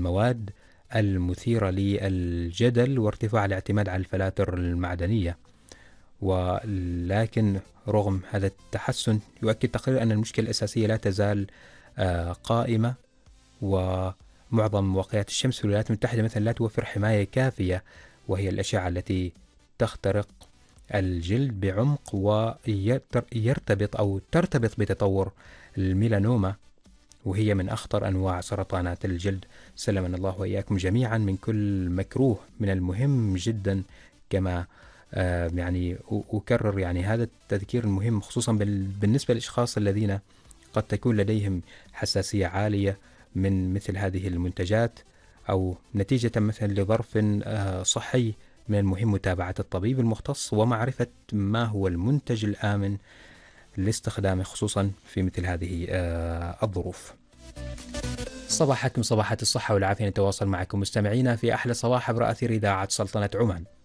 المواد المثيرة للجدل وارتفاع الاعتماد على الفلاتر المعدنية. ولكن رغم هذا التحسن، يؤكد تقرير أن المشكلة الأساسية لا تزال قائمة، ومعظم موقعات الشمس في الولايات المتحدة مثلا لا توفر حماية كافية، وهي الأشعة التي تخترق الجلد بعمق ويرتبط أو ترتبط بتطور الميلانوما، وهي من أخطر أنواع سرطانات الجلد. سلمنا الله وإياكم جميعا من كل مكروه. من المهم جدا كما يعني أكرر يعني هذا التذكير المهم، خصوصا بالنسبة للأشخاص الذين قد تكون لديهم حساسية عالية من مثل هذه المنتجات، أو نتيجة مثلا لظرف صحي، من المهم متابعة الطبيب المختص ومعرفة ما هو المنتج الآمن لاستخدامه، خصوصا في مثل هذه الظروف. صباحكم صباحات الصحة والعافية. نتواصل معكم مستمعينا في أحلى صباح عبر أثير إذاعة سلطنة عمان.